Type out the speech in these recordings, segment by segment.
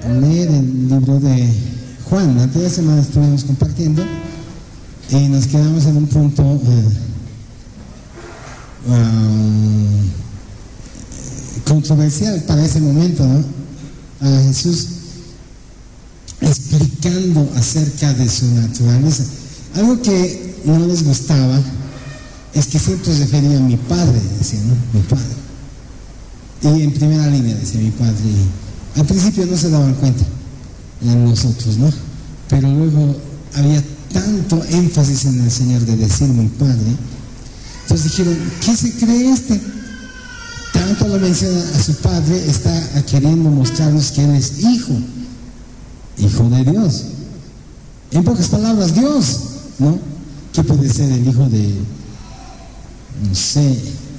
leer el libro de Juan. La anterior semana estuvimos compartiendo y nos quedamos en un punto controversial para ese momento, ¿no? A Jesús explicando acerca de su naturaleza. Algo que no les gustaba es que siempre refería a mi padre, decía, ¿no? Mi padre. Y en primera línea decía mi padre. Y al principio no se daban cuenta en nosotros, ¿no? Pero luego había tanto énfasis en el Señor de decir mi padre. Entonces dijeron, ¿qué se cree este? Tanto lo menciona a su padre, está queriendo mostrarnos que él es hijo de Dios. En pocas palabras, Dios, ¿no? ¿Qué puede ser el hijo de, no sé,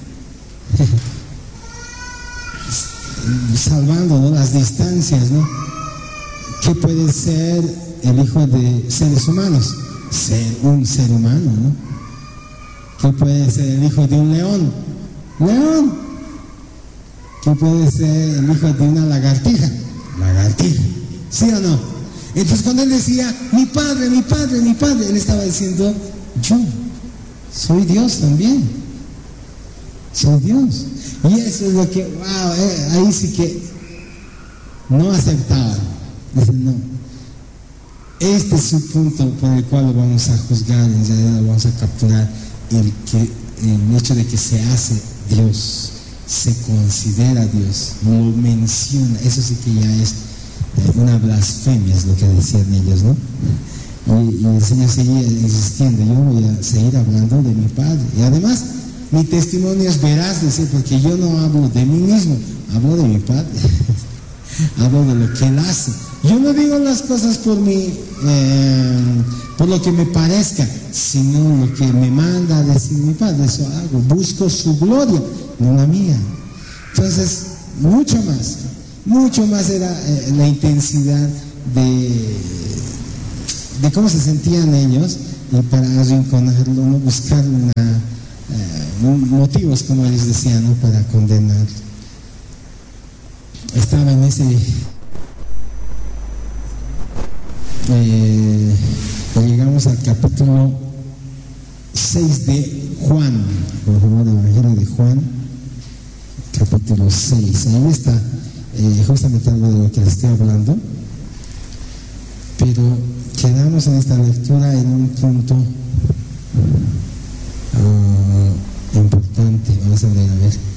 salvando, ¿no?, las distancias, ¿no? ¿Qué puede ser el hijo de seres humanos? Ser un ser humano, ¿no? ¿Qué puede ser el hijo de un león? ¡León! ¿Qué puede ser el hijo de una lagartija? Lagartija. ¿Sí o no? Entonces cuando él decía, mi padre, mi padre, mi padre, él estaba diciendo, yo soy Dios también. Soy Dios. Y eso es lo que, wow, ahí sí que no aceptaban. Dicen, no. Este es su punto por el cual lo vamos a juzgar, en realidad lo vamos a capturar, el hecho de que se hace Dios, se considera Dios, lo menciona. Eso sí que ya es una blasfemia, es lo que decían ellos, ¿no? Y el Señor seguía insistiendo, yo voy a seguir hablando de mi Padre. Y además, mi testimonio es veraz, decir, porque yo no hablo de mí mismo, hablo de mi Padre. Hablo de lo que Él hace. Yo no digo las cosas por lo que me parezca, sino lo que me manda a decir mi Padre, eso hago. Busco su gloria, no la mía. Entonces, mucho más era la intensidad de cómo se sentían ellos, y para arrinconarlo, ¿no?, buscar motivos, como ellos decían, ¿no?, para condenar. Estaba en ese llegamos al capítulo 6 de Juan, por favor, el Evangelio de Juan, capítulo 6. Ahí está justamente algo de lo que les estoy hablando, pero quedamos en esta lectura en un punto importante. Vamos a ver.